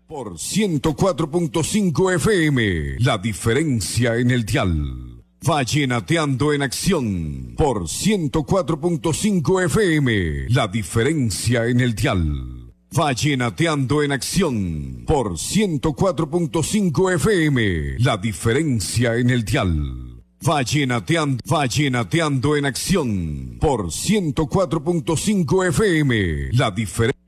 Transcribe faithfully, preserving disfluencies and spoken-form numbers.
Por ciento cuatro punto cinco F M, la diferencia en el dial. Vallenateando en acción. Por ciento cuatro punto cinco F M, la diferencia en el dial. Vallenateando en acción. Por ciento cuatro punto cinco F M, la diferencia en el dial. Vallenateando, vallenateando en acción. Por ciento cuatro punto cinco F M, la diferencia.